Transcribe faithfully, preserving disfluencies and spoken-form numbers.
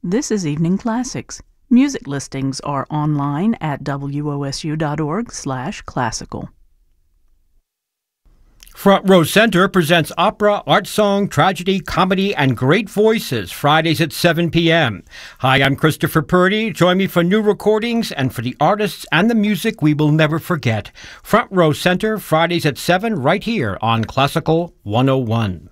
This is Evening Classics. Music listings are online at wosu.org slash classical. Front Row Center presents opera, art song, tragedy, comedy, and great voices Fridays at seven p.m. Hi, I'm Christopher Purdy. Join me for new recordings and for the artists and the music we will never forget. Front Row Center, Fridays at seven, right here on Classical one oh one.